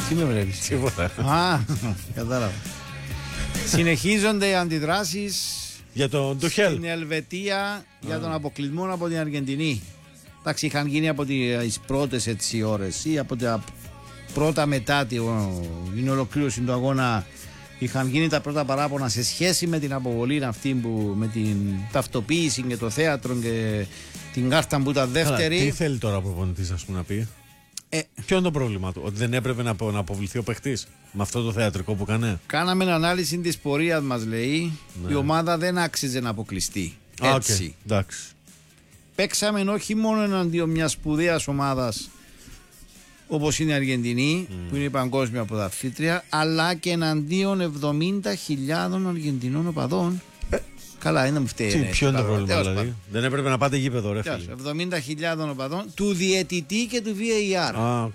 Τι με βλέπεις? Τίποτα. Α, κατάλαβα. Συνεχίζονται οι αντιδράσεις Για τον Τουχέλ. στην Ελβετία για τον αποκλεισμό από την Αργεντινή. Εντάξει, είχαν γίνει από τις πρώτες έτσι ώρες ή από τα πρώτα μετά την ολοκλήρωση του αγώνα. Είχαν γίνει τα πρώτα παράπονα σε σχέση με την αποβολή αυτή που, με την ταυτοποίηση και το θέατρο και την κάρτα που ήταν δεύτερη. Τι θέλει τώρα ο προπονητής, ας πούμε, να πει? Ποιο είναι το πρόβλημα του? Ότι δεν έπρεπε να αποβληθεί ο παίχτης με αυτό το θεατρικό που έκανε? Κάναμε ανάλυση της πορείας μας, λέει. Ναι. Η ομάδα δεν άξιζε να αποκλειστεί. Έτσι. Εντάξει. Παίξαμε όχι μόνο εναντίον μιας σπουδαίας ομάδας όπως είναι η Αργεντινή, που είναι η παγκόσμια πρωταθλήτρια, αλλά και εναντίον 70.000 Αργεντινών οπαδών. Καλά, είναι μου φταίει. Ποιο είναι το πρόβλημα, δηλαδή? Δεν έπρεπε να πάτε γήπεδο, ρε φίλε? 70.000 οπαδών του διαιτητή και του VAR.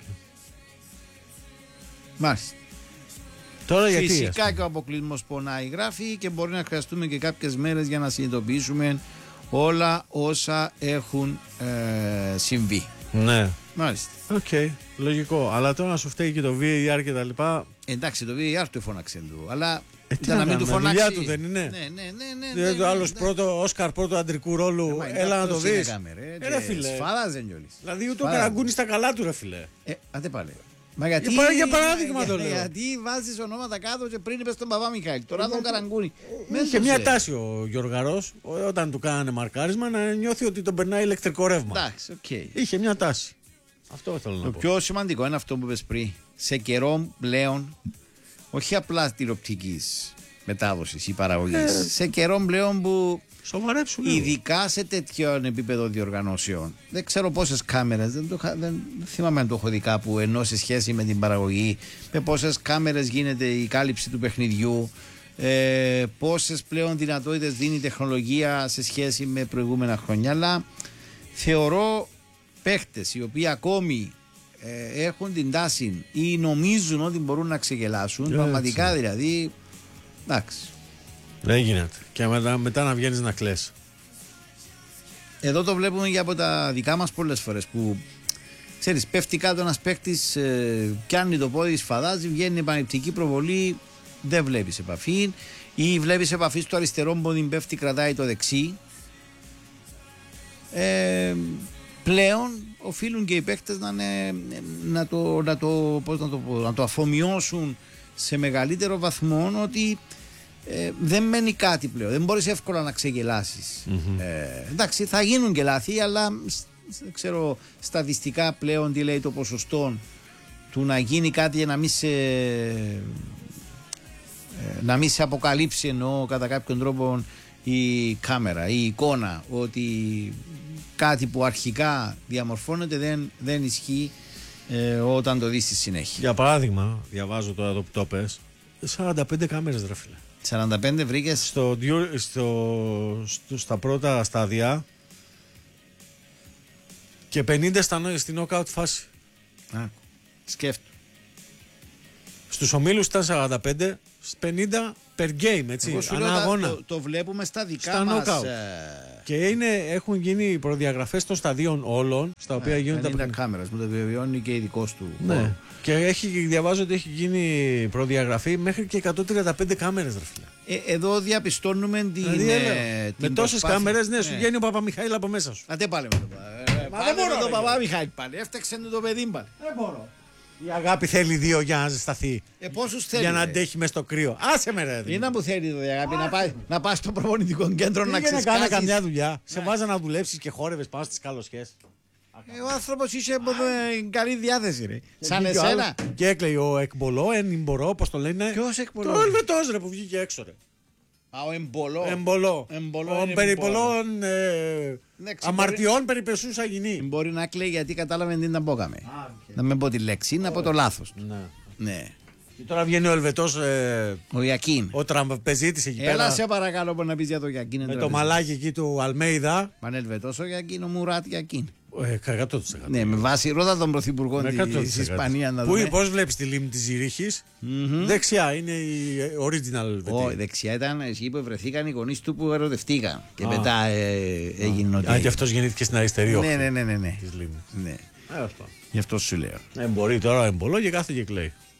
Μάλιστα. Τώρα γιατί? Φυσικά και ο αποκλεισμός πονάει, γράφει, και μπορεί να χρειαστούμε και κάποιες μέρες για να συνειδητοποιήσουμε όλα όσα έχουν συμβεί. Ναι. Μάλιστα. Οκ, λογικό. Αλλά τώρα να σου φταίει και το VAR και τα λοιπά. Εντάξει, το VAR του φώναξε του, αλλά ήταν να μην του φωνάξει. Δουλειά του δεν είναι? Ναι. Το άλλος πρώτο, Όσκαρ πρώτο αντρικού ρόλου, έλα να το δεις. Ρε φίλε. Σφάδαζε κιόλας. Δηλαδή ούτε ο Καραγκούνης στα καλά του, ρε φίλε. Άντε πάλι. Μα γιατί, για παράδειγμα το λέω. Γιατί βάζεις ονόματα κάτω και πριν είπες τον Παπά Μιχαήλ, τώρα τον Καραγκούνη. Είχε μια τάση ο Γιωργαρός όταν του κάνανε μαρκάρισμα να νιώθει ότι τον περνάει ηλεκτρικό ρεύμα. Εντάξει, οκ. Είχε μια τάση. Αυτό θέλω να πω. Το πιο σημαντικό είναι αυτό που είπες πριν. Σε καιρό πλέον, όχι απλά τηλεοπτικής μετάδοσης ή παραγωγής, σε καιρό πλέον που σοβαρέψουν, ειδικά σε τέτοιο επίπεδο διοργανώσεων. Δεν ξέρω πόσες κάμερες, δεν θυμάμαι αν το έχω δει κάπου, ενώ σε σχέση με την παραγωγή, με πόσες κάμερες γίνεται η κάλυψη του παιχνιδιού, πόσες πλέον δυνατότητες δίνει η τεχνολογία σε σχέση με προηγούμενα χρόνια. Αλλά θεωρώ παίχτες οι οποίοι ακόμη έχουν την τάση ή νομίζουν ότι μπορούν να ξεγελάσουν, πραγματικά δηλαδή, εντάξει. Δεν γίνεται. Και μετά να βγαίνεις να κλαις. Εδώ το βλέπουμε και από τα δικά μας πολλές φορές που ξέρεις, πέφτει κάτω ένας παίκτης, πιάνει το πόδι, σφαδάζει, βγαίνει επανεπτική προβολή, δεν βλέπεις επαφή, ή βλέπεις επαφή στο αριστερό πόδι, πέφτει, κρατάει το δεξί. Πλέον οφείλουν και οι παίκτες να το αφομοιώσουν σε μεγαλύτερο βαθμό ότι δεν μένει κάτι πλέον. Δεν μπορείς εύκολα να ξεγελάσεις. Εντάξει, θα γίνουν και λάθη, αλλά δεν ξέρω στατιστικά πλέον τι λέει το ποσοστό του να γίνει κάτι για να μην σε αποκαλύψει, εννοώ κατά κάποιον τρόπο, η κάμερα, η εικόνα, ότι κάτι που αρχικά διαμορφώνεται δεν ισχύει όταν το δεις στη συνέχεια. Για παράδειγμα, διαβάζω τώρα εδώ που το πες, 45 κάμερες, ρε φίλε. 45 βρήκες στα πρώτα στάδια και 50 στην knockout φάση. Σκέφτομαι. Στους ομίλους ήταν 45, 50 per game, έτσι, ανά αγώνα. Το βλέπουμε στα δικά μας. Και έχουν γίνει προδιαγραφές των σταδίων όλων, στα οποία γίνονται τα κάμερας, μου το επιβεβαιώνει και ειδικός του. Ναι. Και διαβάζω ότι έχει γίνει προδιαγραφή μέχρι και 135 κάμερες, ρε φίλε. Εδώ διαπιστώνουμε την με τόσες κάμερες, ναι, σου βγαίνει ο Παπαμιχαήλ από μέσα σου. Αντέ πάλι με το Παπαμιχαήλ πάλι. Έφταξε το παιδί πάλι. Δεν μπορώ. Η αγάπη θέλει δύο για να ζεσταθεί. Πόσους θέλει? Για να αντέχει μες στο κρύο. Άσε με, ρε. Είναι που θέλει η αγάπη, να πάει στο προπονητικό κέντρο να ξεσκάσεις. Δεν έκανε καμιά δουλειά. Σε βάζα να δουλέψεις και χόρευες πάνω στις καλοσχές. Ο άνθρωπος είσαι καλή διάθεση, ρε. Σαν εσένα. Και έκλαιε ο Εκμπολό, Εμπορό, πώς το λένε. Ποιος Εκμπολό? Το Ελβετός, ρε, που βγήκε έξω, ρε. Ο Εμπολό. Ο περιπολών αμαρτιών περιπεσούσα γυνή. Μπορεί να κλαίει γιατί κατάλαβε τι να μπόκαμε. Να μην πω τη λέξη, να πω το λάθος. Ναι. Και τώρα βγαίνει ο Ελβετός, ο Ιακίν. ο τραμπεζίτης εκεί πέρα. Έλα σε παρακαλώ που να πεις για το Ιακίν. Με το μαλάκι εκεί του Αλμέιδα. Μα είναι Ελβετός ο Ιακίν, ο Μουράτ Ιακίν. 100%. Ναι, με βάση ρώτα των πρωθυπουργών της Ισπανίας να δούμε. Πώς βλέπεις τη λίμνη της Ζηρίχης? Δεξιά είναι η original Ελβετία. Όχι, δεξιά ήταν εκεί που βρεθήκαν οι γονείς του που ερωτευτήκαν. Και μετά έγινε ότι. Α, και αυτός γεννήθηκε στην αριστερή όχθη. Ναι. Της λίμνης. Ναι. Γι' αυτό σου λέω. Μπορεί τώρα ο Εμπολό και κάθε και κλαίει.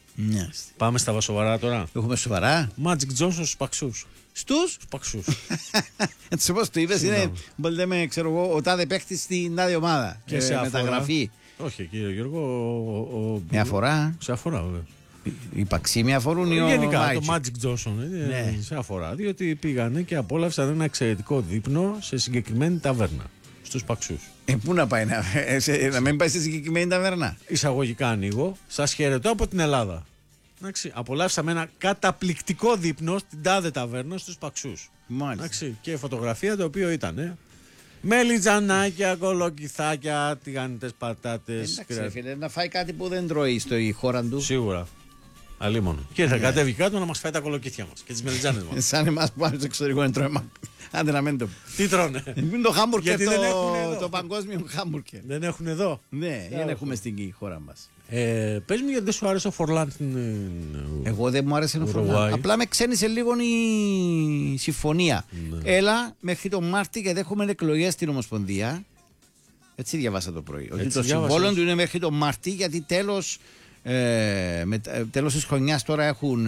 Ναι. Πάμε στα σοβαρά τώρα. Έχουμε σοβαρά. Magic Johnson στους Παξούς. Στους Παξούς. Έτσι όπως το είπες, είναι λέμε, ξέρω εγώ, ο τάδε παίχτης στην τάδε ομάδα. Και σε μεταγραφή. Όχι, κύριε Γιώργο. Μια φορά. Σε αφορά, βέβαια. Οι Παξί με αφορούν ή γενικά το Magic Johnson σε αφορά. Διότι πήγανε και απόλαυσαν ένα εξαιρετικό δείπνο σε συγκεκριμένη ταβέρνα. Στους Παξούς. Πού να πάει να μην πάει σε συγκεκριμένη ταβέρνα. Εισαγωγικά ανοίγω. Σας χαιρετώ από την Ελλάδα. Εντάξει, απολαύσαμε ένα καταπληκτικό δείπνο στην τάδε ταβέρνα στους Παξούς. Εντάξει, και φωτογραφία το οποίο ήταν μελιτζανάκια, κολοκυθάκια, τηγανιτές πατάτες. Εντάξει, φίλε, να φάει κάτι που δεν τρώει στη χώρα του. Σίγουρα. Αλίμονο. Και θα κατέβει κάτω να μας φάει τα κολοκύθια μας και τις μελιτζάνες μας. Σαν εμάς που πάμε στο εξωτερικό δεν τρώμε. Άντε να μην το. Τι τρώνε. Είναι το χάμπουργκερ, το παγκόσμιο χάμπουργκερ. Δεν έχουν εδώ. Ναι, δεν έχουμε στην χώρα μας. Πες μου γιατί δεν σου άρεσε ο Φορλάν στην. Εγώ δεν μου άρεσε ο Φορλάν. Απλά με ξένησε λίγο η συμφωνία. Ναι. Έλα μέχρι τον Μάρτι και έχουμε εκλογές στην Ομοσπονδία. Έτσι διαβάσα το πρωί. Ότι το συμβόλαιο του είναι μέχρι τον Μάρτι γιατί τέλος της χρονιάς τώρα έχουν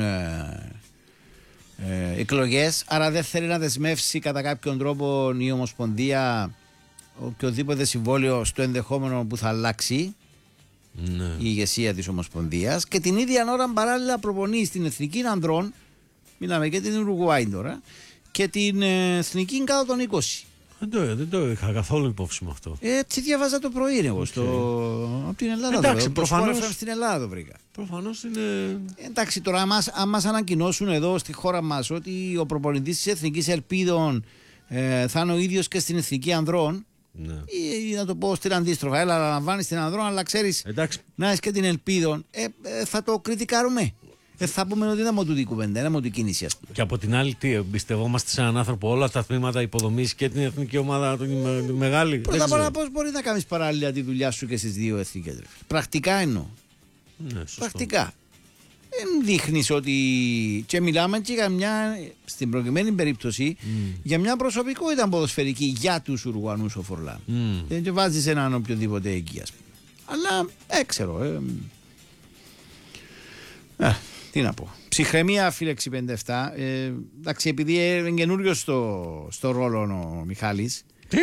εκλογές, άρα δεν θέλει να δεσμεύσει κατά κάποιον τρόπο η Ομοσπονδία οποιοδήποτε συμβόλαιο στο ενδεχόμενο που θα αλλάξει η ηγεσία της Ομοσπονδίας, και την ίδια ώρα παράλληλα προπονεί στην Εθνική Ανδρών, μιλάμε και την Ουρουγουάη τώρα, και την Εθνική κάτω των 20. Δεν το είχα καθόλου υπόψη με αυτό. Έτσι διαβάζα το πρωί εγώ από την Ελλάδα. Εντάξει, προφανώς στην Ελλάδα το βρήκα. Προφανώς είναι. Εντάξει, τώρα αν μας ανακοινώσουν εδώ στη χώρα μας ότι ο προπονητής της Εθνικής Ελπίδων θα είναι ο ίδιος και στην Εθνική Ανδρών, ναι. Ή να το πω στην αντίστροφα, έλα να λαμβάνεις την Ανδρών, αλλά ξέρεις να έχεις και την Ελπίδων, θα το κριτικάρουμε. Θα πούμε ότι δεν μου τούτη κουβέντα, δεν μου τούτη κίνηση, ας πούμε. Και από την άλλη, τι εμπιστευόμαστε σε έναν άνθρωπο όλα τα τμήματα υποδομής και την εθνική ομάδα τη μεγάλη. Πρώτα απ' όλα, πώς μπορεί να κάνεις παράλληλα τη δουλειά σου και στις δύο εθνικές. Πρακτικά εννοώ. Ναι, πρακτικά. Δεν δείχνεις ότι. Και μιλάμε και για μια, στην προκειμένη περίπτωση, για μια προσωπικότητα ποδοσφαιρική για τους Ουρουγουανούς ο Φορλάν. Δεν βάζεις έναν οποιοδήποτε εκεί, ας πούμε. Αλλά ξέρω. Τι να πω. Ψυχραιμία, φίλε 657. Εντάξει, επειδή είναι καινούριο στο ρόλο ο Μιχάλης. Τι?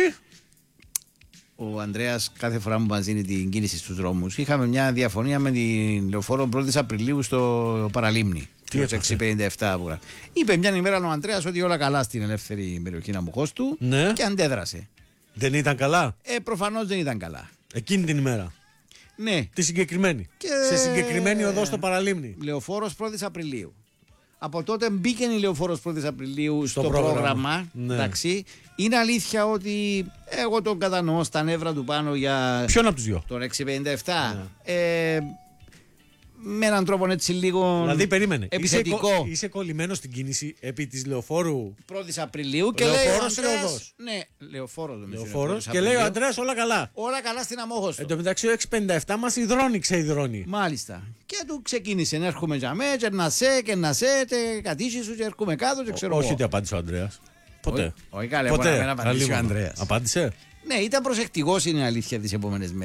Ο Ανδρέας κάθε φορά που μας δίνει την κίνηση στους δρόμους. Είχαμε μια διαφωνία με την λεωφόρο 1η Απριλίου στο Παραλίμνη. Τι 657 που είπε μια ημέρα ο Ανδρέας ότι όλα καλά στην ελεύθερη περιοχή Ναμποχώς του, ναι. Και αντέδρασε. Δεν ήταν καλά? Προφανώς δεν ήταν καλά. Εκείνη την ημέρα. Ναι. Τη συγκεκριμένη. Σε συγκεκριμένη οδό στο Παραλίμνη. Λεωφόρος 1η Απριλίου. Από τότε μπήκε η λεωφόρος 1η Απριλίου στο πρόγραμμα. Ναι. Εντάξει. Είναι αλήθεια ότι εγώ τον κατανοώ στα νεύρα του πάνω για. Ποιον από τους δυο? Τον 657. Ναι. Με έναν τρόπο έτσι λίγο. Δηλαδή, περίμενε. Επιθετικό. Είσαι κολλημένο στην κίνηση επί της λεωφόρου 1η Απριλίου και Λεωφόρος λέει. Οδός. Ναι, λεωφόρος. Και λέει ο Ανδρέας όλα καλά. Όλα καλά στην Αμόχωστο. Εν τω μεταξύ ο 657 μας υδρώνει. Μάλιστα. Και του ξεκίνησε να έρχομαι για μέ, και να σε, κατήσει σου, και έρχομαι κάτω, και ξέρω. Όχι ότι απάντησε ο Ανδρέας. Ποτέ. Όχι, καλά, να απαντήσει ο Ανδρέας. Απάντησε. Ναι, ήταν προσεκτικός, είναι η αλήθεια, τις επόμενες μέρες.